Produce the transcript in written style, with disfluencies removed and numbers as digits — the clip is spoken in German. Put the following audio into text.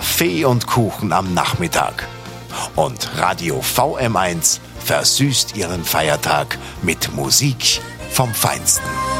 Kaffee und Kuchen am Nachmittag. Und Radio VM1 versüßt Ihren Feiertag mit Musik vom Feinsten.